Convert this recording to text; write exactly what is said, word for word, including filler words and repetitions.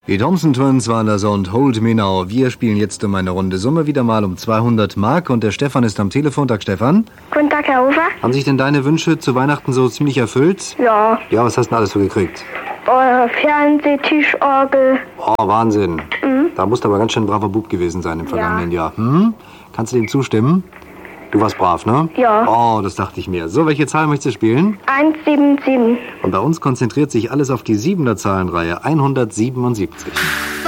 Die Thompson Twins waren das und Hold Me Now. Wir spielen jetzt um eine runde Summe wieder mal um zweihundert Mark und der Stefan ist am Telefon. Tag, Stefan. Guten Tag, Herr Hofer. Haben sich denn deine Wünsche zu Weihnachten so ziemlich erfüllt? Ja. Ja, was hast du denn alles so gekriegt? Äh, Fernseh, Tischorgel. Oh, Wahnsinn. Mhm. Da musst du aber ganz schön ein braver Bub gewesen sein im vergangenen Ja. Jahr. Hm? Kannst du dem zustimmen? Du warst brav, ne? Ja. Oh, das dachte ich mir. So, welche Zahl möchtest du spielen? eins sieben sieben. Und bei uns konzentriert sich alles auf die siebener Zahlenreihe hundertsiebenundsiebzig.